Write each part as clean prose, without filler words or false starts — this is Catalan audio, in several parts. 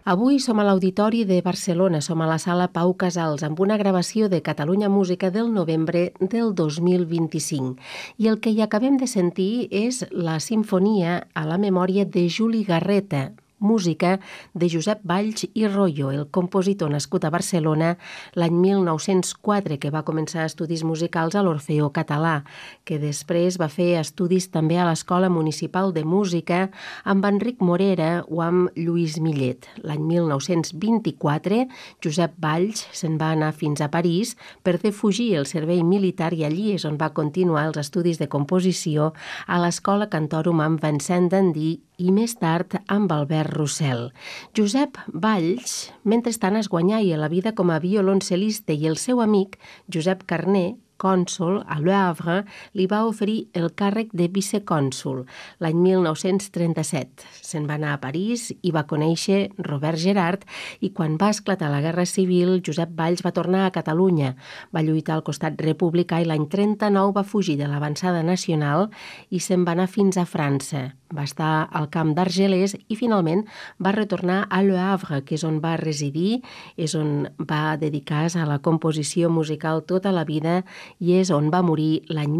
Avui som a l'Auditori de Barcelona, som a la Sala Pau Casals, amb una gravació de Catalunya Música del novembre del 2025. I el que hi acabem de sentir és la sinfonia a la memòria de Juli Garreta, música de Josep Valls i Royo, el compositor nascut a Barcelona l'any 1904, que va començar estudis musicals a l'Orfeó Català, que després va fer estudis també a l'Escola Municipal de Música amb Enric Morera o amb Lluís Millet. L'any 1924, Josep Valls se'n va anar fins a París per defugir el servei militar i allí és on va continuar els estudis de composició a l'Escola Cantorum amb Vincent d'Andí i més tard amb Albert Roussel. Josep Valls, mentrestant, es guanyava la vida com a violoncel·lista i el seu amic, Josep Carner, cònsol a Le Havre, li va oferir el càrrec de vicecònsol l'any 1937. Se'n va anar a París i va conèixer Robert Gerhard i quan va esclatar la Guerra Civil, Josep Valls va tornar a Catalunya, va lluitar al costat republicà i l'any 39 va fugir de l'avançada nacional i se'n va anar fins a França. Va estar al camp d'Argelers i finalment va retornar a Le Havre, que és on va residir, és on va dedicar-se a la composició musical tota la vida i és on va morir l'any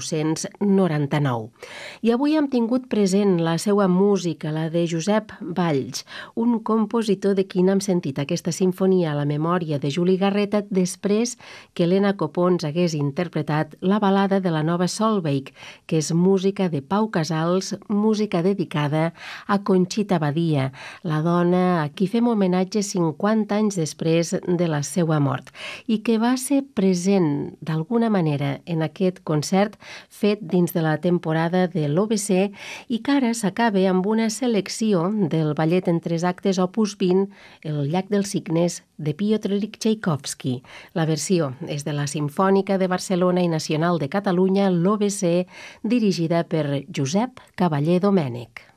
1999. I avui hem tingut present la seva música, la de Josep Valls, un compositor de qui n'hem sentit aquesta sinfonia a la memòria de Juli Garreta després que Helena Copons hagués interpretat la balada de la Nova Solveig, que és música de Pau Casals, música dedicada a Conxita Badia, la dona a qui fem homenatge 50 anys després de la seva mort i que va ser present d'alguna manera en aquest concert fet dins de la temporada de l'OBC i que ara s'acaba amb una selecció del ballet en 3 actes opus 20, El llac dels cignes, de Piotr Ilich Txaikovski. La versió és de la Simfònica de Barcelona i Nacional de Catalunya, l'OBC, dirigida per Josep Cavaller Domènech.